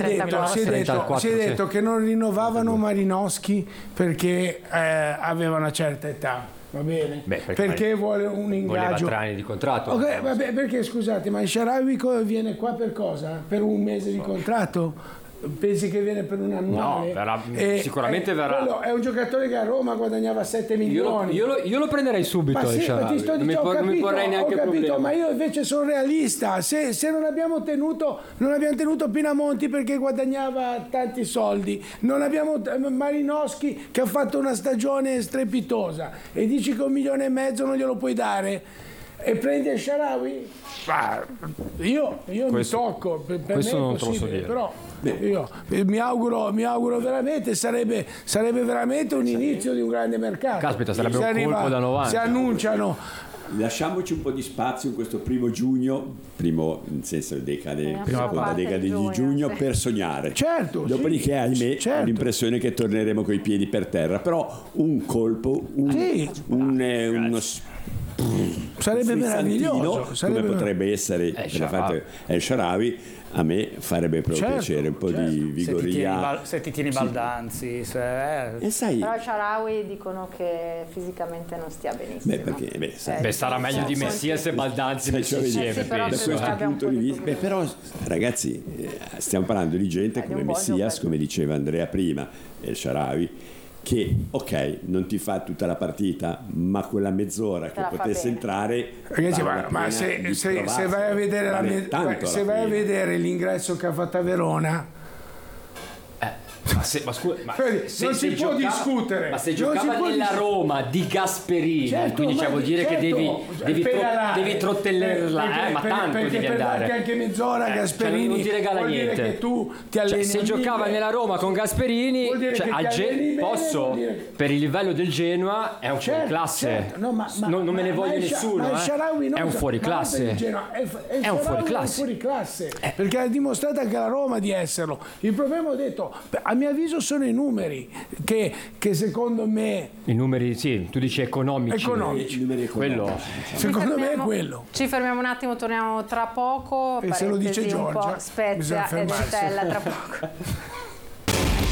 è detto che non rinnovavano Malinowski perché aveva una certa età. Va bene? Perché vuole un ingaggio. Voleva 3 anni di contratto. Okay, vabbè, perché scusate, ma il Shaarawy viene qua per cosa? Per un mese di contratto? Pensi che viene per un annuale? No, sicuramente verrà. È un giocatore che a Roma guadagava 7 milioni. Io lo prenderei subito. Ma sì, ma ti sto dicendo, non mi porrei neanche problema. Ma io invece sono realista. Se non abbiamo tenuto Pinamonti perché guadagnava tanti soldi, non abbiamo Malinowski che ha fatto una stagione strepitosa e dici che 1,5 milioni non glielo puoi dare e prendi il Shaarawy? Io mi tocco, per questo me è non te lo so possibile, dire. però io mi auguro veramente, sarebbe veramente un inizio di un grande mercato. Caspita, sarebbe un colpo da 90. Si annunciano. Lasciamoci un po' di spazio in questo primo giugno, nel senso seconda decade di giugno, per sognare. Certo. Dopodiché, ahimè, ho l'impressione che torneremo coi piedi per terra. Però un colpo, uno sarebbe meraviglioso, come potrebbe essere El Shaarawy, a me farebbe proprio piacere un po' di vigoria. Se ti tieni Baldanzi, sai, però Shaarawy dicono che fisicamente non stia benissimo. Sarà meglio di Messias e Baldanzi insieme, da questo punto di vista. Però ragazzi, stiamo parlando di gente come Messias, come diceva Andrea prima, El Shaarawy, che non ti fa tutta la partita, ma quella mezz'ora che potesse entrare. Ragazzi, ma se vai a vedere se vai a vedere l'ingresso che ha fatto a Verona, non si può discutere. Ma se giocava nella Roma di Gasperini, quindi vuol dire che devi trottellarla, ma tanto devi andare. Perché anche mezz'ora Gasperini non ti regala niente. Che tu ti alleni. Se giocava nella Roma con Gasperini, per il livello del Genoa è un fuoriclasse. Non me ne voglio nessuno. È un fuoriclasse. È un fuoriclasse. Perché ha dimostrato anche la Roma di esserlo. Il problema, ho detto, a mio avviso sono i numeri che secondo me. I numeri, sì, tu dici economici. Quello. Secondo me è quello. Ci fermiamo un attimo, torniamo tra poco. E se lo dice Giorgia, Spezia e Dentella tra poco.